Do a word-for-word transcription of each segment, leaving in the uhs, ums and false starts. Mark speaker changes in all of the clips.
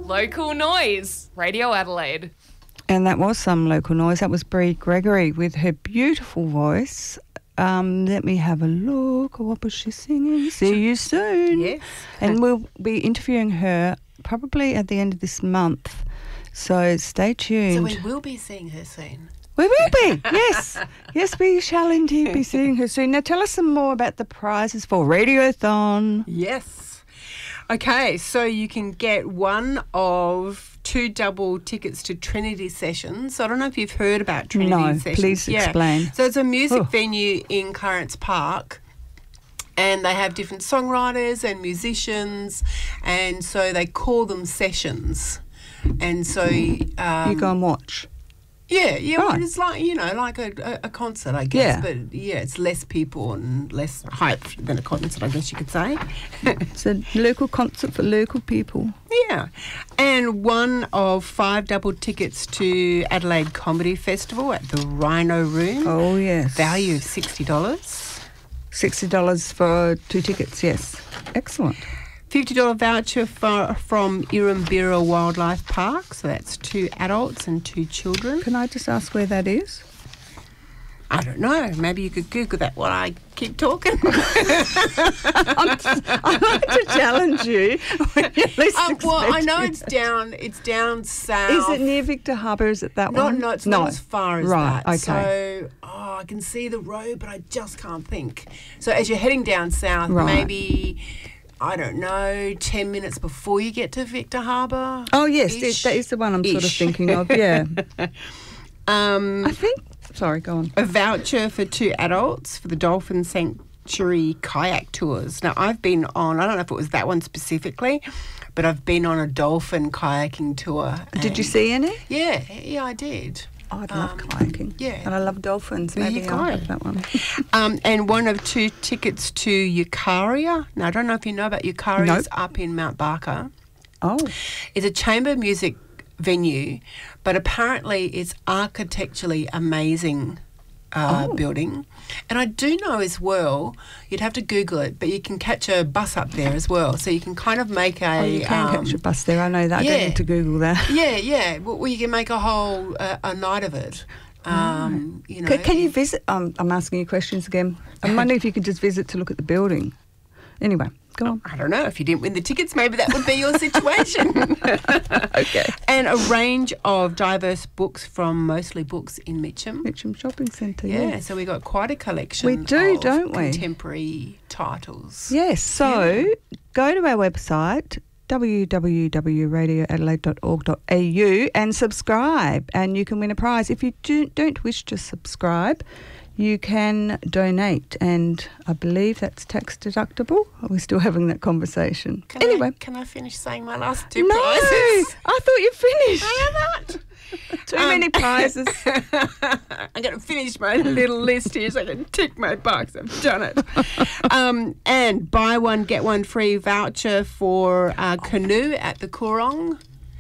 Speaker 1: Local Noise, Radio Adelaide.
Speaker 2: And that was some local noise. That was Bree Gregory with her beautiful voice. Um, let me have a look. What was she singing? See you soon.
Speaker 3: Yes.
Speaker 2: And we'll be interviewing her probably at the end of this month. So stay tuned.
Speaker 3: So we will be seeing her soon.
Speaker 2: We will be, yes. Yes, we shall indeed be seeing her soon. Now tell us some more about the prizes for Radiothon.
Speaker 3: Yes. Okay, so you can get one of two double tickets to Trinity Sessions. So I don't know if you've heard about Trinity
Speaker 2: no,
Speaker 3: Sessions.
Speaker 2: Please
Speaker 3: yeah.
Speaker 2: explain.
Speaker 3: So it's a music
Speaker 2: Oh.
Speaker 3: venue in Clarence Park. And they have different songwriters and musicians. And so they call them sessions. And so... Um,
Speaker 2: you go and watch.
Speaker 3: Yeah, yeah,
Speaker 2: Right.
Speaker 3: well, it's like, you know, like a, a, a concert, I guess.
Speaker 2: Yeah.
Speaker 3: But, yeah, it's less people and less hype than a concert, I guess you could say.
Speaker 2: It's a local concert for local people.
Speaker 3: Yeah. And one of five double tickets to Adelaide Comedy Festival at the Rhino Room.
Speaker 2: Oh, yes.
Speaker 3: Value of sixty dollars.
Speaker 2: sixty dollars for two tickets, yes. Excellent.
Speaker 3: fifty dollars voucher for, from Irambira Wildlife Park. So that's two adults and two children.
Speaker 2: Can I just ask where that is?
Speaker 3: I don't know. Maybe you could Google that while I keep talking.
Speaker 2: I'm just, I like to challenge you. When you're least
Speaker 3: Um, well, I know
Speaker 2: expecting
Speaker 3: it's
Speaker 2: it.
Speaker 3: down. It's down south.
Speaker 2: Is it near Victor Harbour? Is it that
Speaker 3: No,
Speaker 2: one?
Speaker 3: no, it's not as far as
Speaker 2: right,
Speaker 3: that.
Speaker 2: okay.
Speaker 3: So, oh, I can see the road, but I just can't think. So, as you're heading down south,
Speaker 2: Right.
Speaker 3: maybe, I don't know, ten minutes before you get to Victor Harbour.
Speaker 2: Oh, yes,
Speaker 3: Ish.
Speaker 2: that is the one I'm sort of
Speaker 3: Ish.
Speaker 2: thinking of, yeah.
Speaker 3: Um,
Speaker 2: I think, sorry, go on.
Speaker 3: a voucher for two adults for the Dolphin Sanctuary kayak tours. Now, I've been on, I don't know if it was that one specifically, but I've been on a dolphin kayaking tour.
Speaker 2: Did you
Speaker 3: and-
Speaker 2: see any?
Speaker 3: Yeah, yeah, I did.
Speaker 2: Oh, I'd love
Speaker 3: Um,
Speaker 2: kayaking.
Speaker 3: yeah.
Speaker 2: And I love dolphins.
Speaker 3: There
Speaker 2: Maybe
Speaker 3: you
Speaker 2: I'll
Speaker 3: go.
Speaker 2: have that one.
Speaker 3: Um, and one of two tickets to Eucharia. Now, I don't know if you know about Eucharia.
Speaker 2: Nope.
Speaker 3: It's up in Mount Barker.
Speaker 2: Oh,
Speaker 3: It's a chamber music venue, but apparently it's architecturally amazing uh,
Speaker 2: Oh.
Speaker 3: building. And I do know as well, you'd have to Google it, but you can catch a bus up there as well. So you can kind of make a...
Speaker 2: oh you can
Speaker 3: um,
Speaker 2: catch a bus there. I know that. I
Speaker 3: yeah.
Speaker 2: don't need to Google that.
Speaker 3: Yeah, yeah. Well, well, you can make a whole uh, a night of it. Um, you know,
Speaker 2: Can, can you visit? Um, I'm asking you questions again. I'm wondering if you could just visit to look at the building. Anyway, go on.
Speaker 3: I don't know. If you didn't win the tickets, maybe that would be your situation.
Speaker 2: Okay.
Speaker 3: And a range of diverse books from Mostly Books in Mitcham.
Speaker 2: Mitcham Shopping Centre,
Speaker 3: Yeah,
Speaker 2: yeah.
Speaker 3: so we got quite a collection
Speaker 2: We do,
Speaker 3: of
Speaker 2: don't we?
Speaker 3: contemporary titles.
Speaker 2: Yes, so go to our website, w w w dot radio adelaide dot org dot a u, and subscribe, and you can win a prize. If you do, don't wish to subscribe, you can donate, and I believe that's tax deductible. Are we still having that conversation?
Speaker 3: Can
Speaker 2: anyway.
Speaker 3: I, can I finish saying my last two
Speaker 2: No,
Speaker 3: prizes?
Speaker 2: I thought you finished.
Speaker 3: I am not.
Speaker 2: Too
Speaker 3: Um,
Speaker 2: many prizes.
Speaker 3: I'm going to finish my little list here so I can tick my box. I've done it. um, and buy one, get one free voucher for uh, canoe at the Coorong.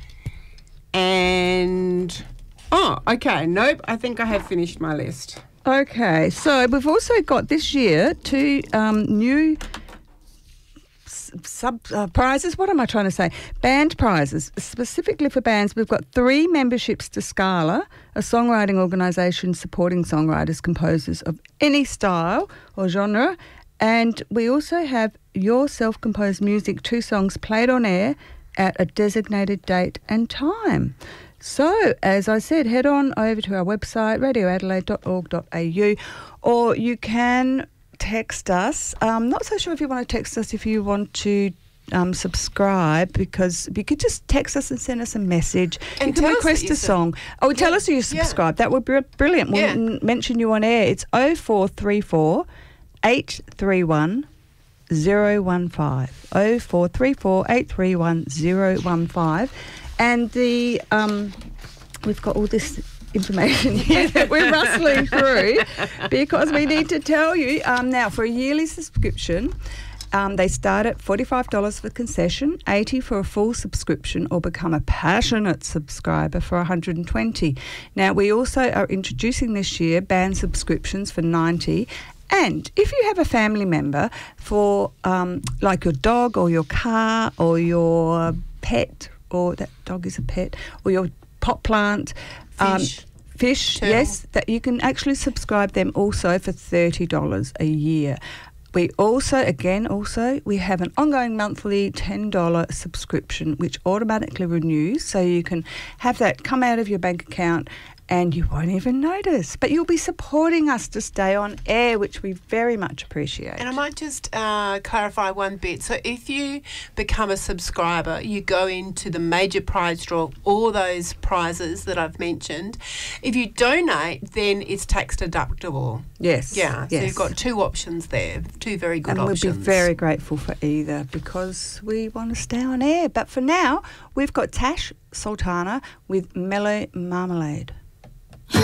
Speaker 3: And, oh, okay. Nope, I think I have finished my list.
Speaker 2: Okay, so we've also got this year two um, new s- sub uh, prizes. What am I trying to say? Band prizes. Specifically for bands, we've got three memberships to Scala, a songwriting organisation supporting songwriters, composers of any style or genre. And we also have your self-composed music, two songs played on air at a designated date and time. So, as I said, head on over to our website, radio adelaide dot org dot a u, or you can text us. I'm not so sure if you want to text us if you want to um, subscribe, because if you could just text us and send us a message.
Speaker 3: And
Speaker 2: you can
Speaker 3: tell us that
Speaker 2: request
Speaker 3: you
Speaker 2: a
Speaker 3: sub-
Speaker 2: song. Oh, tell
Speaker 3: Yeah,
Speaker 2: us that you
Speaker 3: yeah.
Speaker 2: subscribe. That would be brilliant. We'll
Speaker 3: Yeah.
Speaker 2: n- mention you on air. It's oh four three four, eight three one, zero one five. oh four three four, eight three one, zero one five. And the um, we've got all this information here that we're rustling through because we need to tell you. Um, now, for a yearly subscription, um, they start at forty-five dollars for concession, eighty dollars for a full subscription, or become a passionate subscriber for one hundred twenty dollars. Now, we also are introducing this year band subscriptions for ninety dollars. And if you have a family member for, um, like your dog or your car or your pet, or that dog is a pet, or your pot plant.
Speaker 3: Fish.
Speaker 2: Um, fish,
Speaker 3: Turtle.
Speaker 2: yes, that you can actually subscribe them also for thirty dollars a year. We also, again, also, we have an ongoing monthly ten dollars subscription which automatically renews, so you can have that come out of your bank account and you won't even notice. But you'll be supporting us to stay on air, which we very much appreciate.
Speaker 3: And I might just uh, clarify one bit. So if you become a subscriber, you go into the major prize draw, all those prizes that I've mentioned. If you donate, then it's tax deductible.
Speaker 2: Yes.
Speaker 3: Yeah, so
Speaker 2: yes.
Speaker 3: you've got two options there, two very good
Speaker 2: and
Speaker 3: options.
Speaker 2: we'd be very grateful for either because we want to stay on air. But for now, we've got Tash Sultana with Mellow Marmalade.